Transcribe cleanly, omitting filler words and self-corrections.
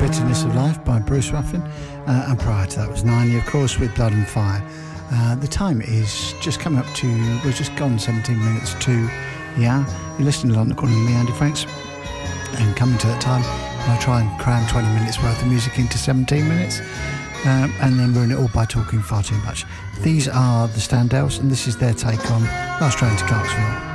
Bitterness of Life by Bruce Ruffin, and prior to that was Niney, of course, with Blood and Fire. The time is just coming up to, we're just gone 17 minutes to the hour. You're listening to London Calling with me, Andy Franks, and coming to that time, I try and cram 20 minutes worth of music into 17 minutes, and then ruin it all by talking far too much. These are the Standells, and this is their take on Last Train to Clarksville.